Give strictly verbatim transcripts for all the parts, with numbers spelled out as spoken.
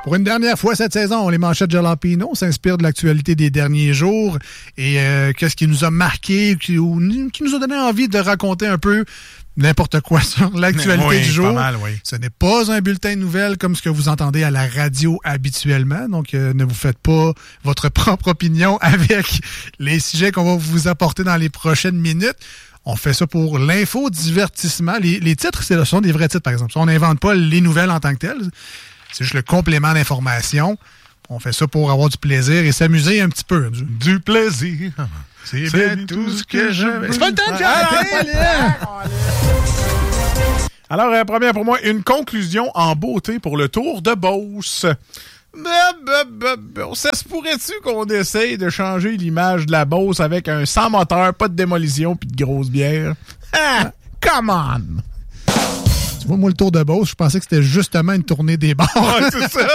Pour une dernière fois cette saison, les manchettes Jalapino s'inspirent de l'actualité des derniers jours et euh, qu'est-ce qui nous a marqué, qui, ou, qui nous a donné envie de raconter un peu n'importe quoi sur l'actualité oui, du jour. Pas mal, oui. Ce n'est pas un bulletin de nouvelles comme ce que vous entendez à la radio habituellement. Donc, euh, ne vous faites pas votre propre opinion avec les sujets qu'on va vous apporter dans les prochaines minutes. On fait ça pour l'info-divertissement. Les, les titres, ce sont des vrais titres, par exemple. On n'invente pas les nouvelles en tant que telles. C'est juste le complément d'information. On fait ça pour avoir du plaisir et s'amuser un petit peu. Du, du plaisir. C'est, C'est bien tout ce que je veux. C'est pas le temps de ah, Alors, euh, première pour moi, une conclusion en beauté pour le Tour de Beauce. Ça se pourrait-tu qu'on essaye de changer l'image de la Beauce avec un sans moteur, pas de démolition puis de grosses bières? Ah, come on! Tu vois, moi, le Tour de Beauce, je pensais que c'était justement une tournée des bars. Ouais, c'est ça!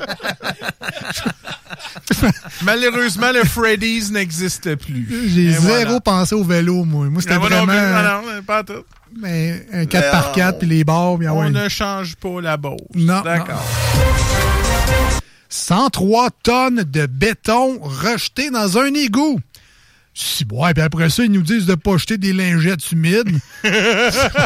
Malheureusement, le Freddy's n'existe plus. J'ai Et zéro voilà. pensé au vélo, moi. Moi, c'était Mais vraiment... Non, non, pas tout. Mais un quatre par quatre puis les bars. Bien, on ouais. ne change pas la Beauce. Non. D'accord. Non. cent trois tonnes de béton rejetées dans un égout. Si bon, et puis après ça, ils nous disent de pas jeter des lingettes humides. Je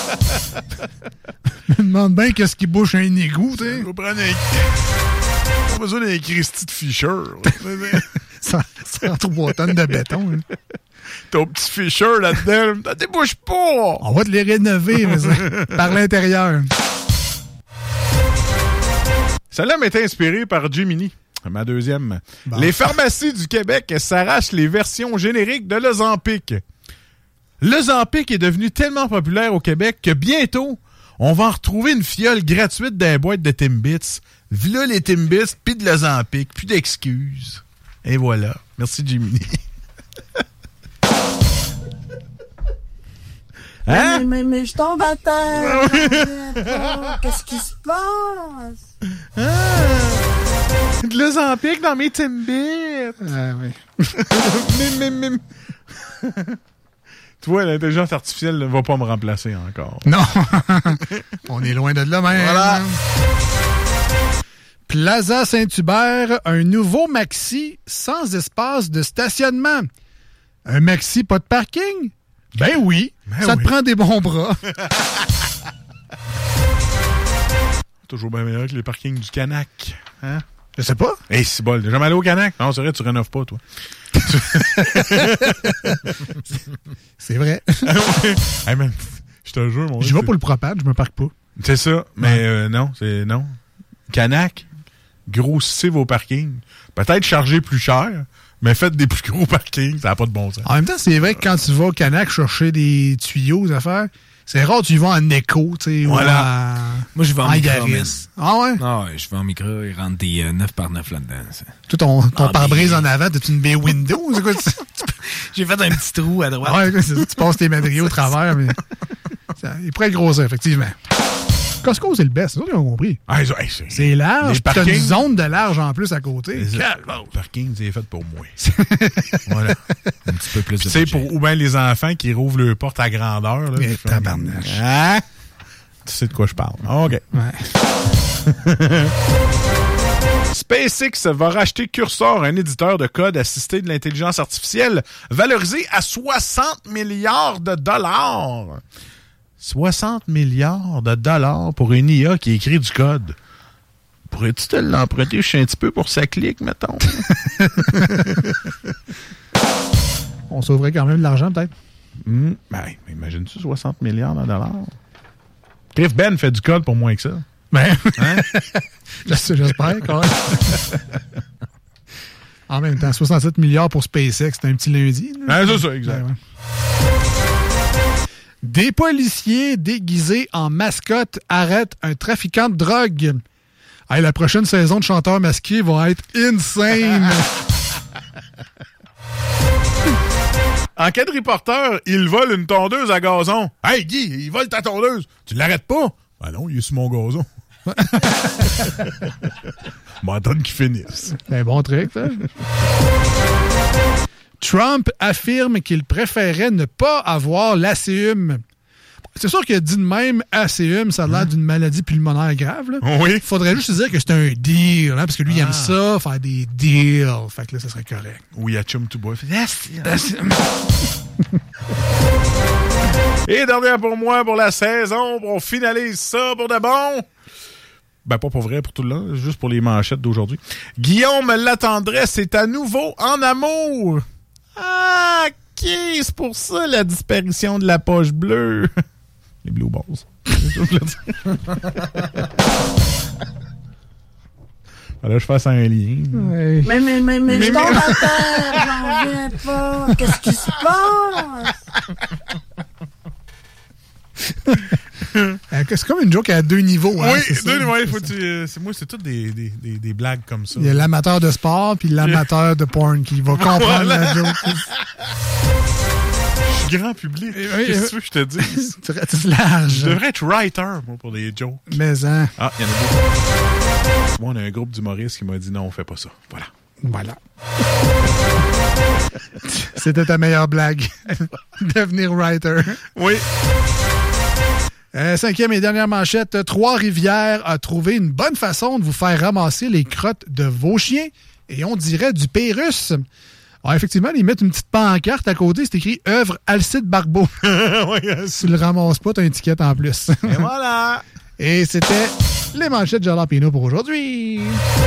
me demande bien qu'est-ce qui bouche un égout, tu sais. On va prendre un... On a besoin d'un Christy de Fischer. cent trois tonnes de béton. Hein. Ton petit Fischer là-dedans, ça débouche pas! On va te les rénover, mais ça, par l'intérieur. Celle-là m'était inspirée par Jiminy, ma deuxième. Bon. Les pharmacies du Québec s'arrachent les versions génériques de l'Ozempic. L'Ozempic est devenu tellement populaire au Québec que bientôt, on va en retrouver une fiole gratuite dans les boîtes de Timbits. V'là les Timbits, puis de l'Ozempic, plus d'excuses. Et voilà. Merci, Jiminy. Hein? Mais, mais, mais je tombe à terre. Qu'est-ce qui se passe? Ah, de l'Ozempic dans mes Timbits. Ah oui. mim, mim, mim. Tu vois, l'intelligence artificielle ne va pas me remplacer encore. Non. On est loin de là même. Voilà. Plaza Saint-Hubert, un nouveau maxi sans espace de stationnement. Un maxi, pas de parking? Ben oui, ben ça oui. te prend des bons bras. Toujours bien meilleur que les parkings du Canac. Hein? Je sais pas. Hey, c'est bol. Déjà mal allé au Canac? Non, c'est vrai, tu rénoves pas, toi. C'est vrai. Hey, man, je te jure, mon Je vais pour le propane, je me parque pas. C'est ça, mais ouais. euh, non, c'est non. Canac, grossissez vos parkings. Peut-être charger plus cher, mais faites des plus gros parkings, ça n'a pas de bon sens. En même temps, c'est vrai que quand tu vas au Canac chercher des tuyaux, des affaires, c'est rare tu y vas en écho, tu sais. Voilà. En... Moi, je vais en, en micro. Ah ouais? Ah ouais, je vais en micro, il rentre des euh, neuf par neuf là-dedans. Ça. Tout ton, ton ah, pare-brise mais... en avant, t'as une baie window, c'est quoi? J'ai fait un petit trou à droite. Ouais, c'est ça, tu passes tes madriers au travers, mais ça, il pourrait être grossir, effectivement. Costco, c'est le best, c'est ça qu'ils ont compris. Ah, hey, c'est... c'est large, puis t'as une zone de large en plus à côté. Le parking, c'est fait pour moi. Voilà. Un petit peu plus de tu sais, pour ou bien les enfants qui rouvrent leurs portes à grandeur. Là, tabarnache. Hein? Tu sais de quoi je parle. OK. Ouais. SpaceX va racheter Cursor, un éditeur de code assisté de l'intelligence artificielle, valorisé à soixante milliards de dollars. soixante milliards de dollars pour une I A qui écrit du code. Pourrais-tu te l'emprunter un petit peu pour sa clique, mettons? On sauverait quand même de l'argent, peut-être. Mmh. Ben, imagine-tu soixante milliards de dollars? Cliff Ben fait du code pour moins que ça. Ben, hein? J'espère, quand même. En même temps, soixante-sept milliards pour SpaceX, c'est un petit lundi. Ah, c'est ça, exact. Ben, ouais. Des policiers déguisés en mascotte arrêtent un trafiquant de drogue. Hey, la prochaine saison de chanteurs masqués va être insane. Enquête reporter, il vole une tondeuse à gazon. Hey Guy, il vole ta tondeuse. Tu l'arrêtes pas? Ben non, il est sur mon gazon. M'attendre qu'il finisse. C'est un bon truc, ça. Trump affirme qu'il préférait ne pas avoir l'A C U M. C'est sûr que dit de même, A C M, ça a l'air d'une maladie pulmonaire grave. Là. Oui. Il faudrait juste dire que c'est un deal, hein, parce que lui, il aime ça, faire des deals. Fait que là, ça serait correct. Oui, à Chum tout bois. Et dernière pour moi, pour la saison, on finalise ça pour de bon. Ben, pas pour vrai, pour tout le long, juste pour les manchettes d'aujourd'hui. Guillaume Latendresse est à nouveau en amour. Ah, ok, c'est pour ça la disparition de la poche bleue. Les Blue Balls. Là, je fasse un lien. Ouais. Mais, mais, mais, mais, je tombe à terre, j'en reviens pas. Qu'est-ce qui se passe? C'est comme une joke à deux niveaux. Hein, oui, c'est deux ça, niveaux. c'est Faut ça. tu, euh, c'est moi, c'est toutes des, des, des, des blagues comme ça. Il y a l'amateur de sport puis l'amateur de porn qui va comprendre voilà. la joke. Je suis grand public. Oui, Qu'est-ce que oui. tu veux que je te dise? Tu restes large. Je devrais être writer, moi, pour des jokes. Mais hein. Ah, il y en a beaucoup. Moi, on a un groupe d'humoristes qui m'a dit non, on fait pas ça. Voilà. Voilà. C'était ta meilleure blague. Devenir writer. Oui. Euh, cinquième et dernière manchette. Trois-Rivières a trouvé une bonne façon de vous faire ramasser les crottes de vos chiens. Et on dirait du Pérus. Alors, effectivement, ils mettent une petite pancarte à côté. C'est écrit « Œuvre Alcide Barbeau ». Si tu le ramasses pas, t'as une étiquette en plus. Et voilà. Et c'était les manchettes Jalapino pour aujourd'hui.